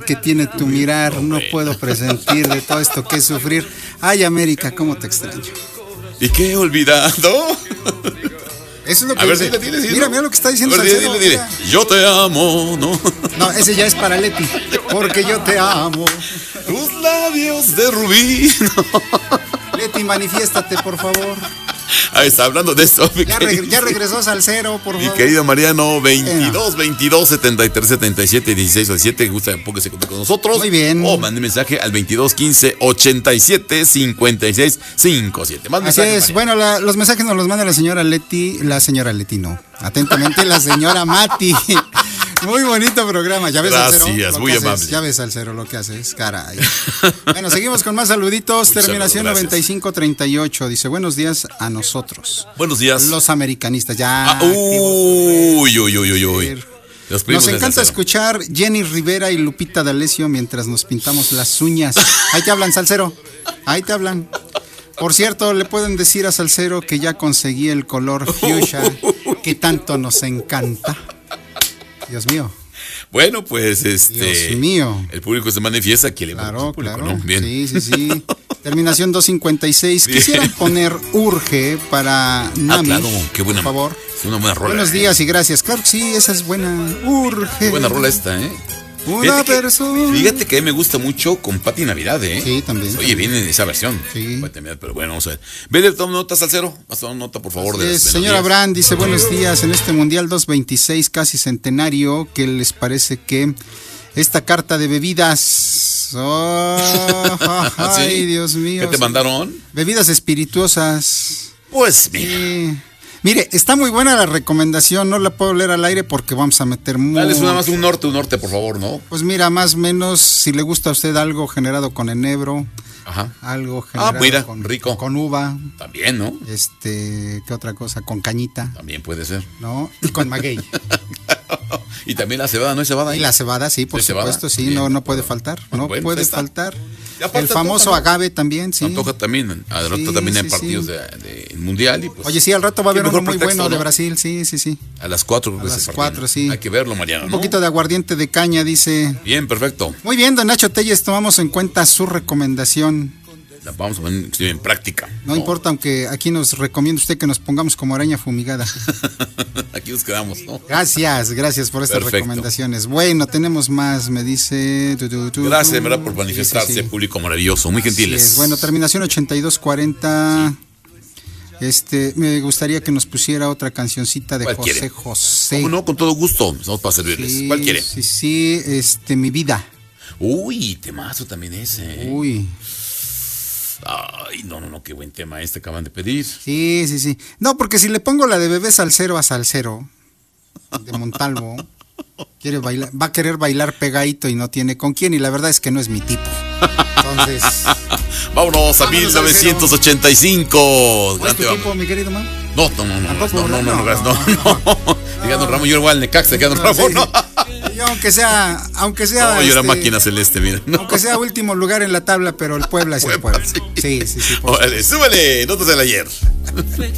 que tiene tu mirar, no puedo presentir de todo esto que es sufrir. Ay, América, cómo te extraño. ¿Y qué he olvidado? Eso es lo que A ver, dice. dile, Mira lo que está diciendo a ver, Salcero. dile. Yo te amo, ¿no? No, ese ya es para Leti. Porque yo te amo. Tus labios de rubí. Leti, manifiéstate, por favor. Ahí está hablando de eso. Ya regresó Salcero, por Mi favor. querido Mariano, 22 73 77 16 7, gusta póngase en contacto con nosotros. Muy bien. O mande mensaje al 22 15 87 56 57. Más Así mensajes, es. Mariano. Bueno, los mensajes nos los manda la señora Leti no. Atentamente, la señora Mati. Muy bonito programa. ¿Ya ves, Gracias, Salcero? muy amable. Ya ves, Salcero, lo que haces. Caray. Bueno, seguimos con más saluditos. Muchas Terminación gracias. 9538. Dice, buenos días a nosotros. Buenos días. Los americanistas. Ya. Uy. Los primos Nos de encanta Salcero. escuchar Jenny Rivera y Lupita D'Alessio mientras nos pintamos las uñas. Ahí te hablan, Salcero. Ahí te hablan. Por cierto, le pueden decir a Salcero que ya conseguí el color fuchsia que tanto nos encanta. Dios mío. Bueno, pues Dios mío. el público se manifiesta, que le Claro, público, claro. ¿no? Bien. Sí. Terminación 256. Bien. Quisieran poner Urge para Nami. Claro, qué buena. Por favor. Es una buena rola. Buenos días y gracias. Claro que sí, esa es buena. Urge. Qué buena rola esta, ¿eh? Una persona. Fíjate que a mí me gusta mucho con Pati Navidad, ¿eh? Sí, también. Oye, viene esa versión. Sí. Pati Navidad, pero bueno, vamos a ver. Ve, toma nota, Salcero. Toma nota, por favor. De Señora Brand dice, buenos días. En este Mundial 226, casi centenario, ¿qué les parece que esta carta de bebidas? Ay, ¿Sí? Dios mío. ¿Qué te mandaron? Bebidas espirituosas. Pues mira. Mire, está muy buena la recomendación, no la puedo leer al aire porque vamos a meter Dale nada más un norte, por favor, ¿no? Pues mira, más o menos, si le gusta a usted algo generado con enebro, Ajá. algo generado mira, con, rico. con uva, También, ¿no? ¿qué otra cosa? Con cañita, También puede ser. ¿no? Y con maguey. Y también la cebada, ¿no hay cebada ahí? Y la cebada, sí, por ¿De cebada? supuesto, sí, Bien. no puede faltar, no Bueno, puede ahí está. faltar. Y aparte El famoso antoja, ¿no? agave también, sí. Antoja también, al rato Sí, también hay sí, partidos sí. de mundial y pues. Oye, sí, al rato va a qué haber uno mejor muy pretexto, bueno de ¿no? Brasil, sí. A las 4 creo A que es las el 4, partido. sí. Hay que verlo, Mariano, Un ¿no? poquito de aguardiente de caña, dice. Bien, perfecto. Muy bien, don Nacho Telles, tomamos en cuenta su recomendación. La vamos a poner en práctica. No importa, aunque aquí nos recomienda usted que nos pongamos como araña fumigada. Aquí nos quedamos, ¿no? Gracias por estas Perfecto. recomendaciones. Bueno, tenemos más, me dice. Gracias, de verdad, por manifestarse, Sí. público maravilloso, muy Así gentiles. es. Bueno, terminación 8240. Me gustaría que nos pusiera otra cancioncita de ¿Cuál José quiere? José. ¿Cómo no? Con todo gusto. Estamos para servirles. Sí, ¿Cuál quiere? Sí, Mi vida. Uy, temazo también ese. Uy. Ay, no, qué buen tema este acaban de pedir. Sí. No, porque si le pongo la de Bebé Salsero a Salsero, de Montalvo, va a querer bailar pegadito y no tiene con quién, y la verdad es que no es mi tipo. Entonces. Vámonos a 1985. ¿Cuál es tu tiempo, mi querido man? No. Tampoco, No. no. Diga, don Ramón, yo igual en Necaxa, diga, don Ramón, no. Yo, aunque sea. No, yo era máquina celeste, mira. No. Aunque sea último lugar en la tabla, pero el Puebla es el Puebla. Sí. Órale, súbele, notas del ayer.